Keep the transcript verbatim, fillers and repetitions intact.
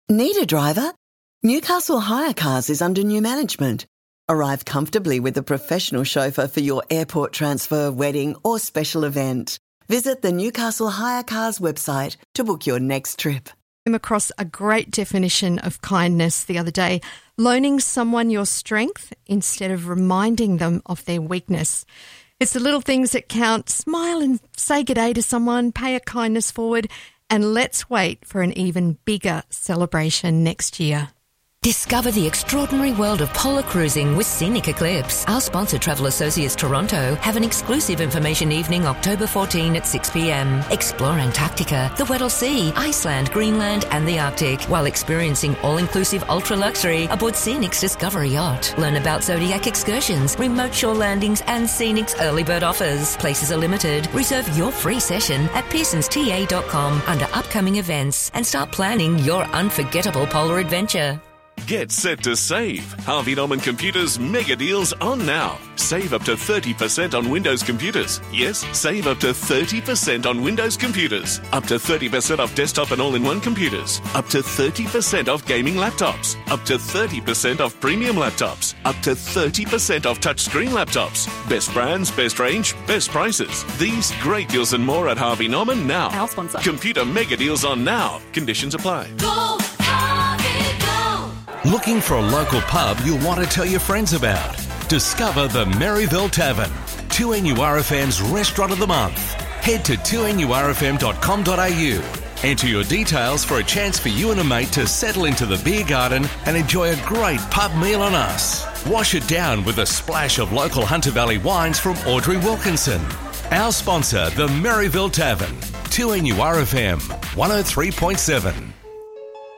Need a driver? Newcastle Hire Cars is under new management. Arrive comfortably with a professional chauffeur for your airport transfer, wedding or special event. Visit the Newcastle Hire Cars website to book your next trip. I came across a great definition of kindness the other day, loaning someone your strength instead of reminding them of their weakness. It's the little things that count. Smile and say good day to someone, pay a kindness forward, and let's wait for an even bigger celebration next year. Discover the extraordinary world of polar cruising with Scenic Eclipse. Our sponsor, Travel Associates Toronto, have an exclusive information evening October fourteenth at six p.m. Explore Antarctica, the Weddell Sea, Iceland, Greenland and the Arctic while experiencing all-inclusive ultra-luxury aboard Scenic's Discovery Yacht. Learn about Zodiac excursions, remote shore landings and Scenic's early bird offers. Places are limited. Reserve your free session at pearsons t a dot com under upcoming events and start planning your unforgettable polar adventure. Get set to save. Harvey Norman Computers mega deals on now. Save up to thirty percent on Windows computers. Yes, save up to thirty percent on Windows computers. Up to thirty percent off desktop and all-in-one computers. Up to thirty percent off gaming laptops. Up to thirty percent off premium laptops. Up to thirty percent off touchscreen laptops. Best brands, best range, best prices. These great deals and more at Harvey Norman now. Our sponsor. Computer mega deals on now. Conditions apply. Go, Harvey, go! Looking for a local pub you'll want to tell your friends about? Discover the Maryville Tavern, two N U R F M's Restaurant of the Month. Head to two N U R F M dot com dot a u. Enter your details for a chance for you and a mate to settle into the beer garden and enjoy a great pub meal on us. Wash it down with a splash of local Hunter Valley wines from Audrey Wilkinson. Our sponsor, the Maryville Tavern, two N U R F M, one oh three point seven.